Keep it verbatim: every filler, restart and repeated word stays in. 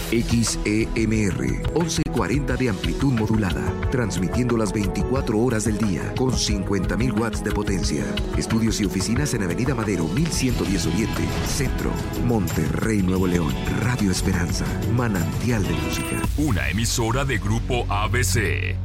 X E M R once cuarenta de amplitud modulada, transmitiendo las veinticuatro horas del día con cincuenta mil watts de potencia. Estudios y oficinas en Avenida Madero mil ciento diez Oriente, Centro, Monterrey, Nuevo León. Radio Esperanza, manantial de música. Una emisora de Grupo A B C.